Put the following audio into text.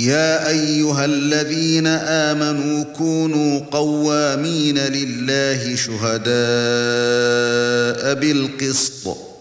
يا ايها الذين آمنوا كونوا قوامين لله شهداء بالقسط